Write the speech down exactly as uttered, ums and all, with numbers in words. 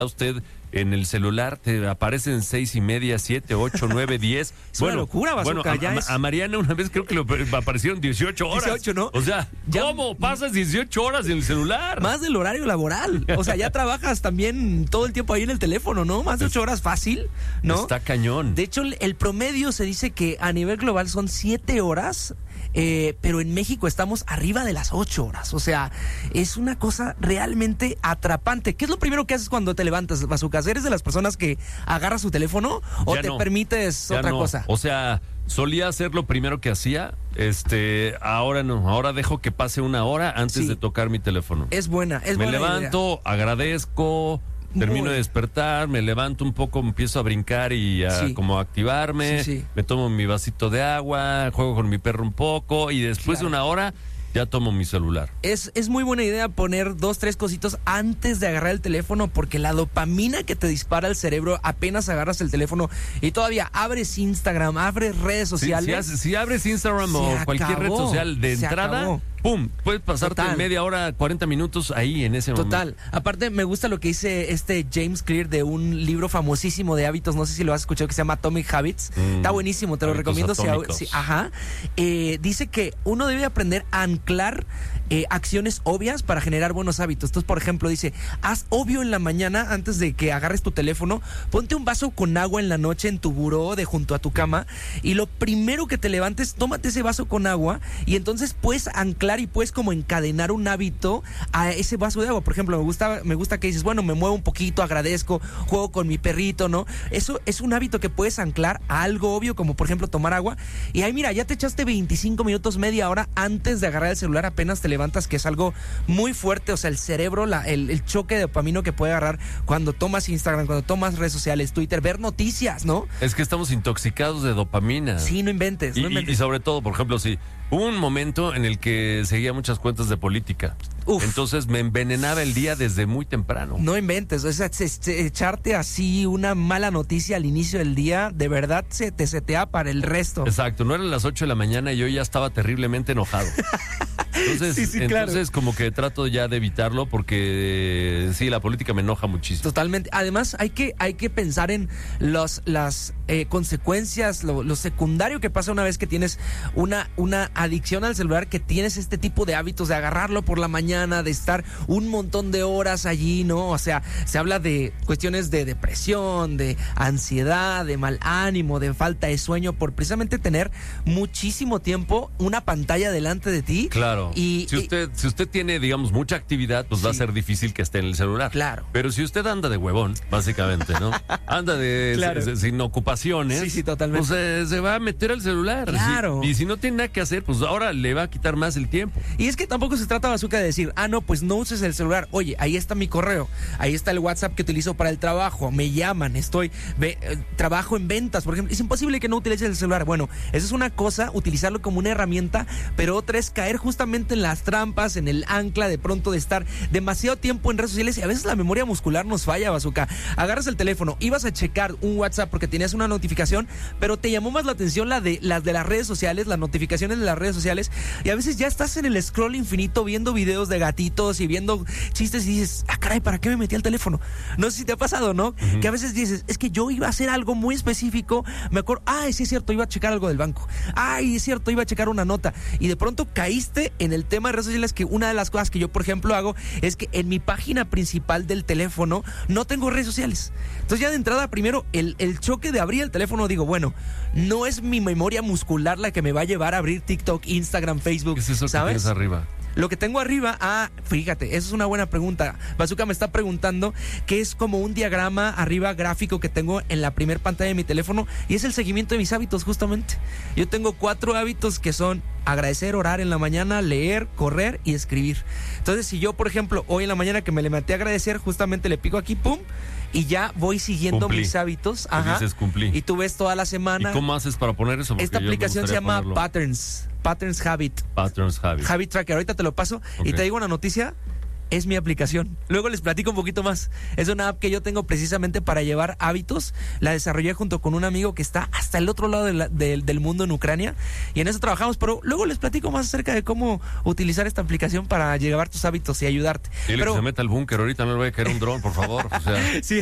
usted en el celular, te aparecen seis y media, siete, ocho, nueve, diez. Es bueno, una locura, Bazooka, bueno, a, ya a, es... a Mariana una vez creo que lo aparecieron dieciocho horas. dieciocho, ¿no? O sea, ya... ¿cómo pasas dieciocho horas en el celular? Más del horario laboral. O sea, ya trabajas también todo el tiempo ahí en el teléfono, ¿no? Más de ocho horas fácil, ¿no? Está cañón. De hecho, el promedio se dice que a nivel global son siete horas, eh, pero en México estamos arriba de las ocho horas. O sea, es una cosa realmente atrapante. ¿Qué es lo primero que haces cuando te levantas, Bazooka? ¿Eres de las personas que agarras su teléfono o Ya te no. permites Ya otra no. cosa? O sea, solía hacer lo primero que hacía, este, ahora no, ahora dejo que pase una hora antes Sí. de tocar mi teléfono. Es buena, es me buena levanto, idea. agradezco, termino Muy. de despertar, me levanto un poco, empiezo a brincar y a Sí. como a activarme, Sí, sí. me tomo mi vasito de agua, juego con mi perro un poco y después Claro. de una hora ya tomo mi celular. Es, es muy buena idea poner dos, tres cositos antes de agarrar el teléfono, porque la dopamina que te dispara el cerebro apenas agarras el teléfono y todavía abres Instagram, abres redes Si, sociales. si haces- si abres Instagram Se o cualquier red acabó, social de se entrada, acabó. ¡pum! Puedes pasarte Total. media hora, cuarenta minutos ahí en ese momento. Total. Aparte, me gusta lo que dice este James Clear de un libro famosísimo de hábitos, no sé si lo has escuchado, que se llama Atomic Habits. Mm, Está buenísimo, te lo hábitos recomiendo. Si, atómicos. si- ajá. Eh, dice que uno debe aprender a anclar eh, acciones obvias para generar buenos hábitos. Entonces, por ejemplo, dice, haz obvio en la mañana antes de que agarres tu teléfono, ponte un vaso con agua en la noche en tu buró de junto a tu cama y lo primero que te levantes, tómate ese vaso con agua y entonces puedes anclar y puedes como encadenar un hábito a ese vaso de agua. Por ejemplo, me gusta, me gusta que dices, bueno, me muevo un poquito, agradezco, juego con mi perrito, ¿no? Eso es un hábito que puedes anclar a algo obvio, como por ejemplo tomar agua. Y ahí mira, ya te echaste veinticinco minutos, media hora antes de agarrar el celular, apenas te levantas, que es algo muy fuerte. O sea, el cerebro, la, el, el choque de dopamina que puede agarrar cuando tomas Instagram, cuando tomas redes sociales, Twitter, ver noticias, ¿no? Es que estamos intoxicados de dopamina. Sí, no inventes, Y, no y- inventes. y sobre todo, por ejemplo, si hubo un momento en el que seguía muchas cuentas de política. Uf. Entonces me envenenaba el día desde muy temprano. No inventes, o sea, se- se- echarte así una mala noticia al inicio del día, de verdad se te setea para el resto. Exacto, no eran las ocho de la mañana y yo ya estaba terriblemente enojado. Entonces, Sí, sí, claro. entonces como que trato ya de evitarlo porque eh, sí, la política me enoja muchísimo. Totalmente. Además, hay que, hay que pensar en los, las eh, consecuencias, lo, lo secundario que pasa una vez que tienes una, una adicción al celular, que tienes este tipo de hábitos de agarrarlo por la mañana, de estar un montón de horas allí, ¿no? O sea, se habla de cuestiones de depresión, de ansiedad, de mal ánimo, de falta de sueño, por precisamente tener muchísimo tiempo una pantalla delante de ti. Claro. Y, si usted, si usted tiene, digamos, mucha actividad, pues va a Sí. ser difícil que esté en el celular. Claro. Pero si usted anda de huevón, básicamente, ¿no? Anda de Claro. se- se- sin ocupaciones. Sí, sí, totalmente. Pues eh, se va a meter al celular. Claro. Sí. Y si no tiene nada que hacer, pues ahora le va a quitar más el tiempo. Y es que tampoco se trata, Bazooka, de decir, ah, no, pues no uses el celular. Oye, ahí está mi correo, ahí está el WhatsApp que utilizo para el trabajo, me llaman, estoy, ve, eh, trabajo en ventas, por ejemplo. Es imposible que no utilices el celular. Bueno, esa es una cosa, utilizarlo como una herramienta, pero otra es caer justamente en las trampas, en el ancla de pronto de estar demasiado tiempo en redes sociales, y a veces la memoria muscular nos falla, Bazooka. Agarras el teléfono, ibas a checar un WhatsApp porque tenías una notificación, pero te llamó más la atención la de las de las redes sociales, las notificaciones de las redes sociales, y a veces ya estás en el scroll infinito viendo videos de gatitos y viendo chistes y dices, ah, caray, ¿para qué me metí al teléfono? No sé si te ha pasado, ¿no? Uh-huh. Que a veces dices, es que yo iba a hacer algo muy específico, me acuerdo, ay, sí es cierto, iba a checar algo del banco, ay, es cierto, iba a checar una nota, y de pronto caíste en el tema de redes sociales, que una de las cosas que yo, por ejemplo, hago es que en mi página principal del teléfono no tengo redes sociales. Entonces ya de entrada, primero, el, el choque de abrir el teléfono, digo, bueno, no es mi memoria muscular la que me va a llevar a abrir TikTok, Instagram, Facebook, ¿qué es eso ¿sabes? que tienes arriba? Lo que tengo arriba, ah, fíjate, esa es una buena pregunta. Bazooka me está preguntando que es como un diagrama arriba gráfico que tengo en la primer pantalla de mi teléfono, y es el seguimiento de mis hábitos, justamente. Yo tengo cuatro hábitos que son agradecer, orar en la mañana, leer, correr y escribir. Entonces, si yo, por ejemplo, hoy en la mañana que me levanté a agradecer, justamente le pico aquí, pum, y ya voy siguiendo cumplí. mis hábitos. Tú Ajá. dices cumplí. Y tú ves toda la semana. ¿Y cómo haces para poner eso? Porque Esta yo me aplicación se gustaría llama ponerlo. Patterns. Patterns Habit. Patterns Habit. Habit Tracker. Ahorita te lo paso. Ok. Y te digo una noticia. es mi aplicación. Luego les platico un poquito más. Es una app que yo tengo precisamente para llevar hábitos. La desarrollé junto con un amigo que está hasta el otro lado de la, de, del mundo en Ucrania. Y en eso trabajamos, pero luego les platico más acerca de cómo utilizar esta aplicación para llevar tus hábitos y ayudarte. Dile pero, que se meta al búnker ahorita, no le vaya a caer un dron, por favor. O sea. Sí,